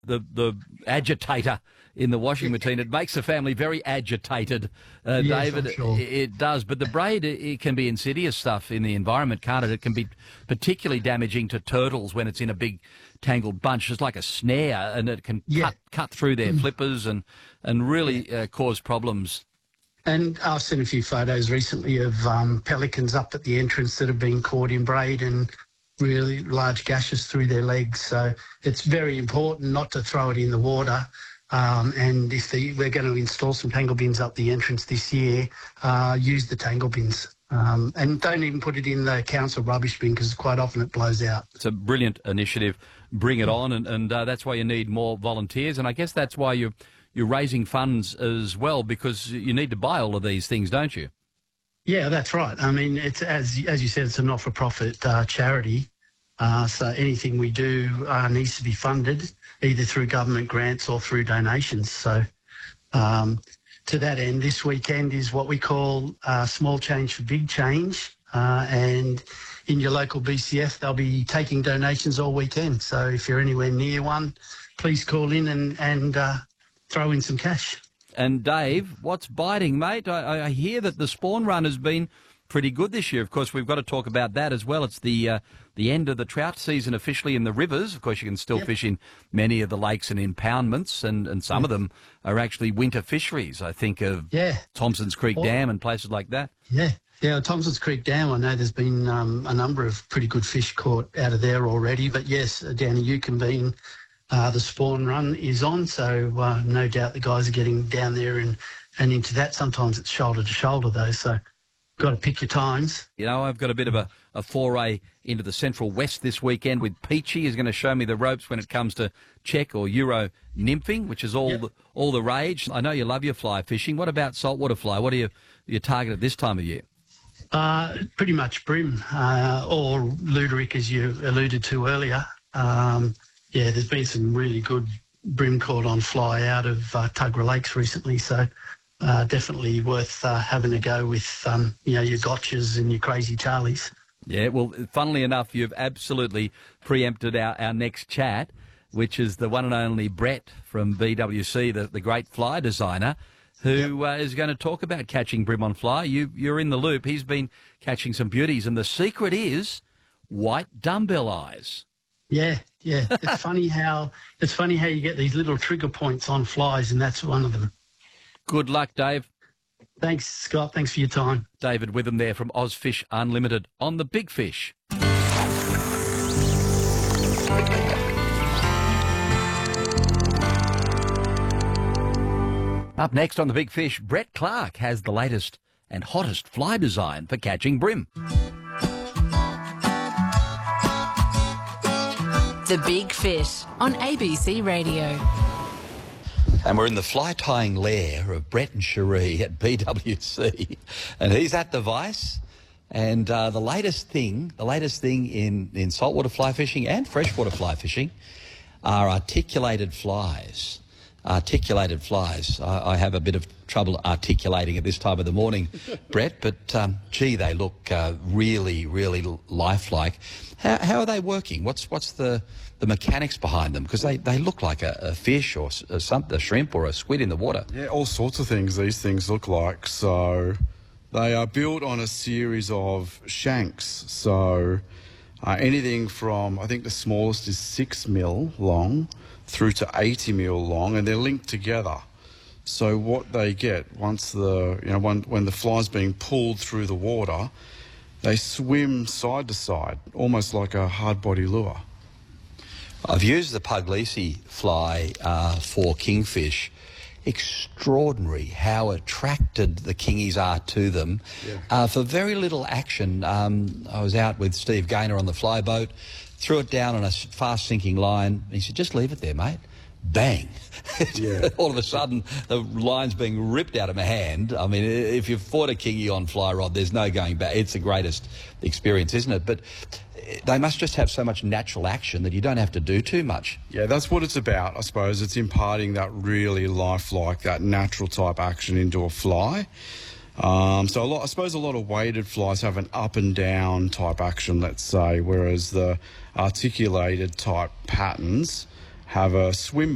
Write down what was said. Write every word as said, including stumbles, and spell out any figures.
the the agitator in the washing machine. It makes the family very agitated, uh, yes, David. I'm sure. It, it does. But the braid, it, it can be insidious stuff in the environment, can't it? It can be particularly damaging to turtles when it's in a big tangled bunch. It's like a snare, and it can Yeah. cut cut through their flippers and and really uh, cause problems. And I've seen a few photos recently of um, pelicans up at the entrance that have been caught in braid and really large gashes through their legs. So it's very important not to throw it in the water. Um, and if the, we're going to install some tangle bins up the entrance this year, uh, use the tangle bins. Um, and don't even put it in the council rubbish bin because quite often it blows out. It's a brilliant initiative. Bring it on, and, and uh, that's why you need more volunteers. And I guess that's why you're, you're raising funds as well, because you need to buy all of these things, don't you? Yeah, that's right. I mean, it's as as you said, it's a not-for-profit uh, charity. Uh, so anything we do uh, needs to be funded either through government grants or through donations. So um, to that end, this weekend is what we call uh, Small Change for Big Change. Uh, and in your local B C F, they'll be taking donations all weekend. So if you're anywhere near one, please call in and, and uh, throw in some cash. And Dave, what's biting, mate? I, I hear that the spawn run has been pretty good this year. Of course, we've got to talk about that as well. It's the uh, the end of the trout season officially in the rivers. Of course, you can still Yep. fish in many of the lakes and impoundments, and, and some Yep. of them are actually winter fisheries. I think of Yeah. Thompson's Creek Or- Dam and places like that. Yeah, yeah. Thompson's Creek Dam, I know there's been um, a number of pretty good fish caught out of there already. But yes, down in Yukonbean, uh, the spawn run is on. So uh, no doubt the guys are getting down there and, and into that. Sometimes it's shoulder to shoulder though. So got to pick your times. You know, I've got a bit of a, a foray into the Central West this weekend with Peachy. He's going to show me the ropes when it comes to Czech or Euro nymphing, which is all Yep. the, all the rage. I know you love your fly fishing. What about saltwater fly? What are you your target at this time of year? Uh, pretty much brim uh, or Luderick, as you alluded to earlier. Um, yeah, there's been some really good brim caught on fly out of uh, Tuggerah Lakes recently, so uh, definitely worth uh, having a go with um, you know, your gotchas and your crazy Charlies. Yeah, well, funnily enough, you've absolutely preempted our, our next chat, which is the one and only Brett from B W C, the, the great fly designer, who uh, is going to talk about catching brim on fly. You, you're in the loop. He's been catching some beauties, and the secret is white dumbbell eyes. Yeah, yeah. It's funny how it's funny how you get these little trigger points on flies, and that's one of them. Good luck, Dave. Thanks, Scott. Thanks for your time. David Witham there from Ozfish Unlimited on the Big Fish. Up next on the Big Fish, Brett Clark has the latest and hottest fly design for catching brim. The Big Fish on A B C Radio. And we're in the fly tying lair of Brett and Cherie at B W C, and he's at the vice. And uh, the latest thing, the latest thing in, in saltwater fly fishing and freshwater fly fishing are articulated flies. Articulated flies. I, I have a bit of trouble articulating at this time of the morning, Brett, but um, gee, they look uh, really, really lifelike. How, how are they working? What's what's the, the mechanics behind them? Because they, they look like a, a fish or a, some, a shrimp or a squid in the water. Yeah, all sorts of things these things look like. So they are built on a series of shanks. So uh, anything from, I think the smallest is six mil long through to eighty mil long, and they're linked together. So what they get once the, you know, when, when the fly's being pulled through the water, they swim side to side, almost like a hard body lure. I've used the Puglisi fly uh, for kingfish. Extraordinary how attracted the kingies are to them. Yeah. Uh, for very little action. Um, I was out with Steve Gaynor on the fly boat, threw it down on a fast sinking line. He said, just leave it there, mate. Bang. Yeah. All of a sudden, the line's being ripped out of my hand. I mean, if you've fought a kingy on fly rod, there's no going back. It's the greatest experience, isn't it? But they must just have so much natural action that you don't have to do too much. Yeah, that's what it's about, I suppose. It's imparting that really lifelike, that natural type action into a fly. Um, so a lot, I suppose a lot of weighted flies have an up and down type action, let's say, whereas the articulated type patterns have a swim